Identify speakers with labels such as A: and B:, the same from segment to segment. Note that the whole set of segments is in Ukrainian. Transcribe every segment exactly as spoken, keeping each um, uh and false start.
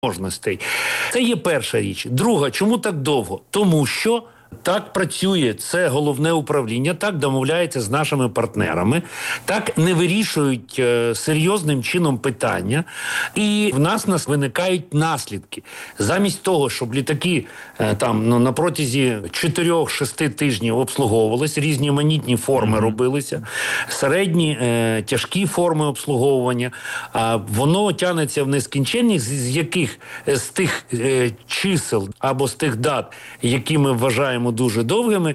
A: можливостей. Це є перша річ. Друга, чому так довго? Тому що так працює це головне управління, так домовляється з нашими партнерами, так не вирішують е, серйозним чином питання, і в нас, нас виникають наслідки. Замість того, щоб літаки е, там ну, на протязі чотирьох-шести тижнів обслуговувались, різноманітні форми mm-hmm. робилися, середні, е, тяжкі форми обслуговування, а воно тягнеться в нескінченність, з яких з тих е, чисел або з тих дат, які ми вважаємо дуже довгими,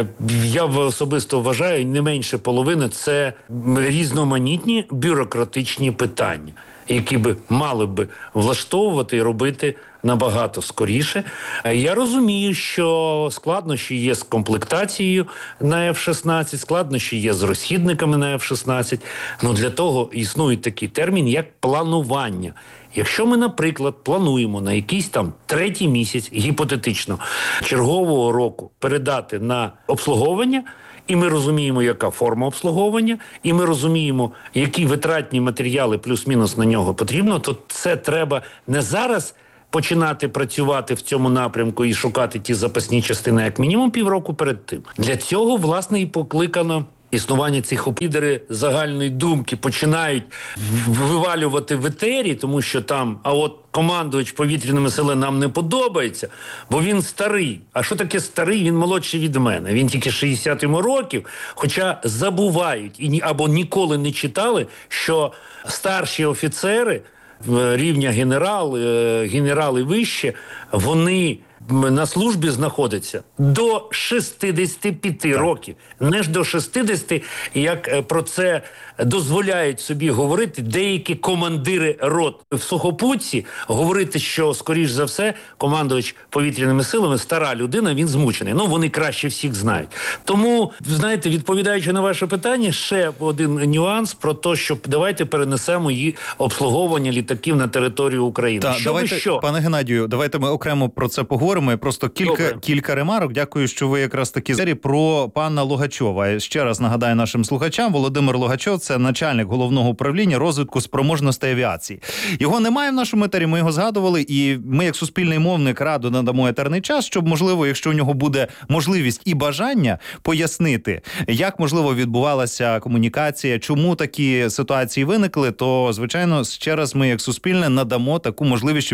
A: я особисто вважаю, не менше половини – це різноманітні бюрократичні питання, які би мали би влаштовувати і робити набагато скоріше. Я розумію, що складнощі є з комплектацією на еф шістнадцять, складнощі є з розхідниками на еф шістнадцять. Ну, для того існує такий термін, як планування. Якщо ми, наприклад, плануємо на якийсь там третій місяць, гіпотетично, чергового року передати на обслуговування, і ми розуміємо, яка форма обслуговування, і ми розуміємо, які витратні матеріали плюс-мінус на нього потрібно, то це треба не зараз починати працювати в цьому напрямку і шукати ті запасні частини, як мінімум півроку перед тим. Для цього, власне, і покликано існування цих лідери загальної думки починають вивалювати в етері, тому що там, а от командувач повітряними силами нам не подобається, бо він старий. А що таке старий? Він молодший від мене. Він тільки шістдесят йому років, хоча забувають і або ніколи не читали, що старші офіцери рівня генерал, генерали вище, вони на службі знаходиться до шістдесяти п'яти років. Не ж до шістдесяти, як про це дозволяють собі говорити деякі командири рот в сухопутці, говорити, що, скоріш за все, командувач повітряними силами, стара людина, він змучений. Ну, вони краще всіх знають. Тому, знаєте, відповідаючи на ваше питання, ще один нюанс про те, що давайте перенесемо її обслуговування літаків на територію України.
B: Та,
A: що
B: давайте,
A: що?
B: Пане Геннадію, давайте ми окремо про це поговоримо. Просто кілька, кілька ремарок. Дякую, що ви якраз таки зері про пана Логачова. Ще раз нагадаю нашим слухачам, Володимир Логачов – це начальник головного управління розвитку спроможностей авіації. Його немає в нашому етері, ми його згадували, і ми, як суспільний мовник, радо надамо етерний час, щоб, можливо, якщо у нього буде можливість і бажання пояснити, як, можливо, відбувалася комунікація, чому такі ситуації виникли, то, звичайно, ще раз ми, як суспільне, надамо таку можливість,